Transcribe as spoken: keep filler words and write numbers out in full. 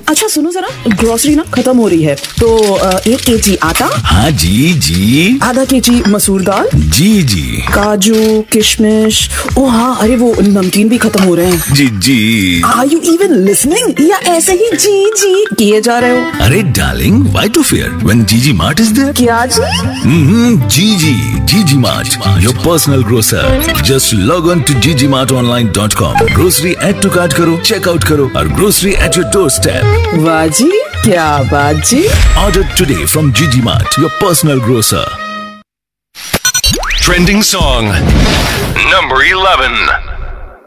अच्छा सुनो जरा, ग्रोसरी ना खत्म हो रही है, तो अ, एक केजी आटा। हाँ जी जी। आधा केजी मसूर दाल। जी जी। काजू, किशमिश, ओ हाँ, अरे वो नमकीन भी खत्म हो रहे हैं। जी जी। आर यू इवन लिसनिंग या ऐसे ही जी जी किए जा रहे हो? अरे darling, why to fear when जीजी मार्ट इज देयर? क्या जी? हम्म, जीजी, जीजी mart, your personal grocer. Just log on to जीजी mart online dot com, grocery add to cart करो, चेकआउट करो और grocery at your door step. वाह जी, क्या बात जी। Order today from Gigi Mart, your personal grocer. Trending song number eleven.